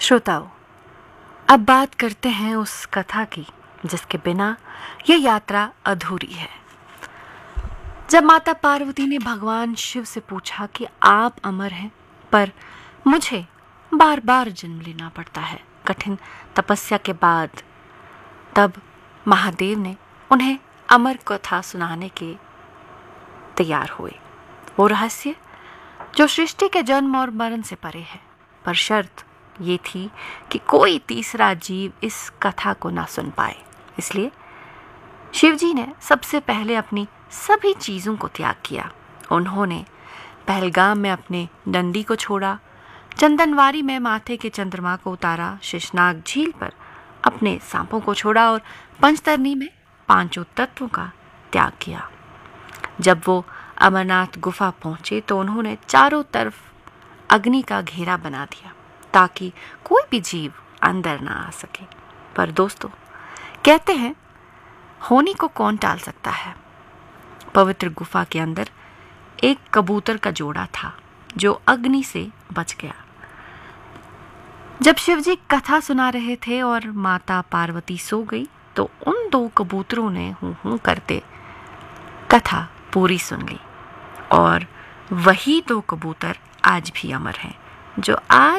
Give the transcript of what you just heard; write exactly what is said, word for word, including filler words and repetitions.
श्रोताओं, अब बात करते हैं उस कथा की जिसके बिना यह यात्रा अधूरी है। जब माता पार्वती ने भगवान शिव से पूछा कि आप अमर हैं, पर मुझे बार बार जन्म लेना पड़ता है कठिन तपस्या के बाद, तब महादेव ने उन्हें अमर कथा सुनाने के तैयार हुए। वो रहस्य जो सृष्टि के जन्म और मरण से परे है, पर शर्त ये थी कि कोई तीसरा जीव इस कथा को ना सुन पाए। इसलिए शिवजी ने सबसे पहले अपनी सभी चीज़ों को त्याग किया। उन्होंने पहलगाम में अपने डंडी को छोड़ा, चंदनवारी में माथे के चंद्रमा को उतारा, शेषनाग झील पर अपने सांपों को छोड़ा और पंचतरनी में पांचों तत्वों का त्याग किया। जब वो अमरनाथ गुफा पहुंचे तो उन्होंने चारों तरफ अग्नि का घेरा बना दिया ताकि कोई भी जीव अंदर ना आ सके। पर दोस्तों, कहते हैं होनी को कौन टाल सकता है। पवित्र गुफा के अंदर एक कबूतर का जोड़ा था जो अग्नि से बच गया। जब शिवजी कथा सुना रहे थे और माता पार्वती सो गई तो उन दो कबूतरों ने हूं हूं करते कथा पूरी सुन ली, और वही दो कबूतर आज भी अमर हैं जो आज